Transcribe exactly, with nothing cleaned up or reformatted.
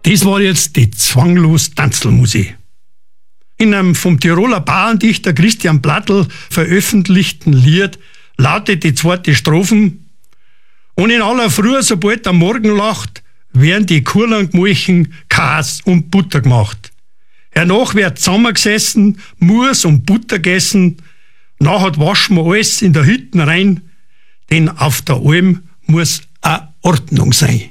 Das war jetzt die zwanglos Tanzelmusik. In einem vom Tiroler Bauerndichter Christian Plattl veröffentlichten Lied lautet die zweite Strophen: Und in aller Früh, sobald der Morgen lacht, werden die Kurlen gemolchen, Kas und Butter gemacht. Hernach wird zusammengesessen, Mus und Butter gegessen, nachher waschen wir alles in der Hütten rein, denn auf der Alm muss a Ordnung sein.